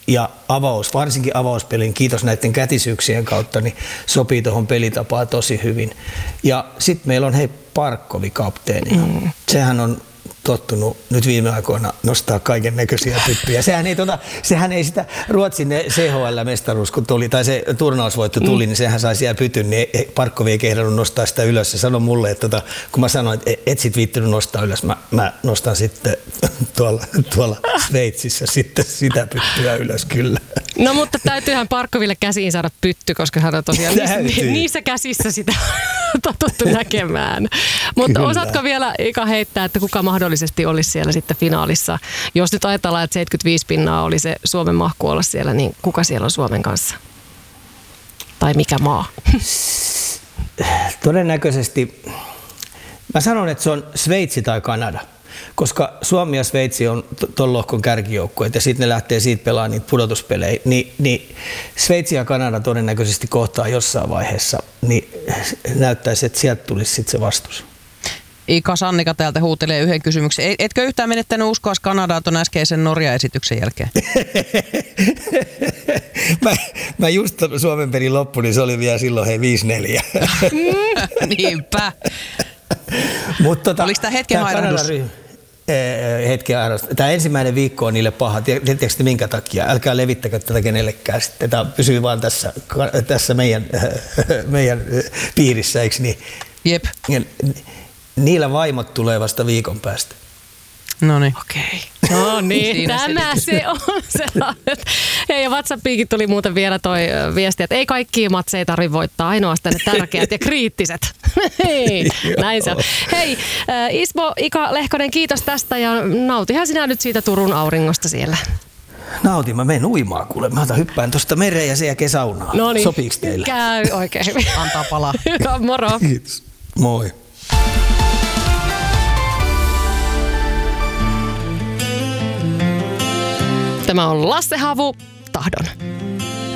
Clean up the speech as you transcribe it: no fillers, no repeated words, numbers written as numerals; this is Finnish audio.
ja varsinkin avauspelin, kiitos näiden kätisyyksien kautta, niin sopii tuohon pelitapaan tosi hyvin. Ja sitten meillä on Parkkovi kapteeni. Sehän on tottunut nyt viime aikoina nostaa kaiken näköisiä tyttöjä. Sehän ei sitä Ruotsin CHL-mestaruus, kun tuli, tai se turnausvoitto tuli, niin sehän sai siellä pytyn, niin Parkkovi ei kehdannut nostaa sitä ylös. Se sanoi mulle, että kun mä sanoin, että et sit viittinyt nostaa ylös, mä nostan sitten tuolla Sveitsissä sitten sitä pyttyä ylös kyllä. No mutta täytyyhän Parkkoville käsiin saada pytty, koska hän on tosiaan niissä käsissä sitä totuttu näkemään. Mutta osaatko vielä Ika heittää, että kuka mahdollisesti olisi siellä sitten finaalissa? Jos nyt ajatellaan, että 75% oli se Suomen mahku olla siellä, niin kuka siellä on Suomen kanssa? Tai mikä maa? Todennäköisesti, mä sanon, että se on Sveitsi tai Kanada. Koska Suomi ja Sveitsi on ton lohkon kärkijoukkueet ja sitten ne lähtee siitä pelaamaan niitä pudotuspelejä, niin Sveitsi ja Kanada todennäköisesti kohtaa jossain vaiheessa, niin näyttäisi, että sieltä tulisi sitten se vastus. Ika Sannika täältä huutelee yhden kysymyksen. Etkö yhtään menettänyt uskoa Kanadaan ton äskeisen Norja-esityksen jälkeen? mä just Suomen pelin loppu, niin se oli vielä silloin 5-4. Niinpä. Oliko tämä hetken airahdus? Hetken airahdus. Tämä ensimmäinen viikko on niille paha. Tiedättekö te minkä takia? Älkää levittäkö tätä kenellekään. Sitten tämä pysyy vaan tässä meidän piirissä, eikö niin? Jep. Niillä vaimot tulee vasta viikon päästä. No niin. Okei. No niin, tämä se on sellainen. Hei, ja WhatsAppiinkin tuli muuten vielä toi viesti, että ei kaikkia matseja tarvitse voittaa, ainoastaan ne tärkeät ja kriittiset. Hei, näin se on. Hei, Ismo, Ika Lehkonen, kiitos tästä ja nautihan sinä nyt siitä Turun auringosta siellä. Nautin, mä menen uimaan kuule. Mä hyppään tuosta mereen ja sen jälkeen saunaan. No niin. Sopiiko teille? Käy oikein hyvin. Antaa palaa. Hyvä, moro. Kiitos. Moi. Tämä on Lasse Havu, Tahdon.